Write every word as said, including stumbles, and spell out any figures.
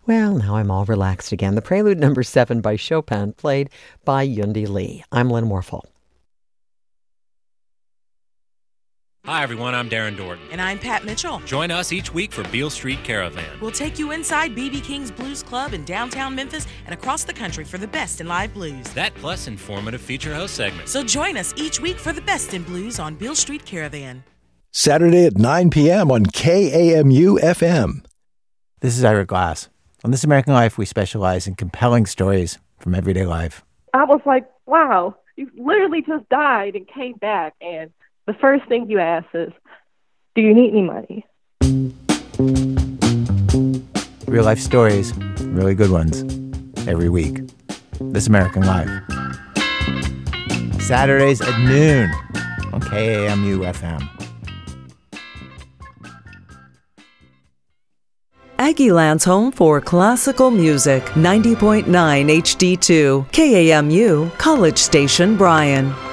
Well, now I'm all relaxed again. The Prelude number seven by Chopin, played by Yundi Lee. I'm Lynn Warfel. Hi, everyone. I'm Darren Dorton. And I'm Pat Mitchell. Join us each week for Beale Street Caravan. We'll take you inside B B King's Blues Club in downtown Memphis and across the country for the best in live blues. That plus informative feature host segments. So join us each week for the best in blues on Beale Street Caravan. Saturday at nine p.m. on K A M U F M. This is Ira Glass. On This American Life, we specialize in compelling stories from everyday life. I was like, wow, you literally just died and came back, and the first thing you ask is, do you need any money? Real life stories, really good ones, every week. This American Life. Saturdays at noon on K A M U F M. Aggieland's home for classical music, ninety point nine H D two, K A M U, College Station, Bryan.